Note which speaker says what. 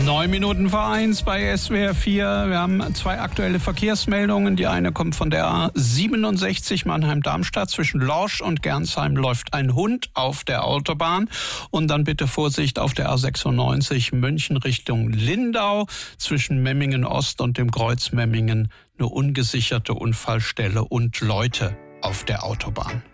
Speaker 1: 9:09 bei SWR 4. Wir haben 2 aktuelle Verkehrsmeldungen. Die eine kommt von der A67 Mannheim-Darmstadt. Zwischen Lorsch und Gernsheim läuft ein Hund auf der Autobahn. Und dann bitte Vorsicht auf der A96 München Richtung Lindau. Zwischen Memmingen Ost und dem Kreuz Memmingen eine ungesicherte Unfallstelle und Leute auf der Autobahn.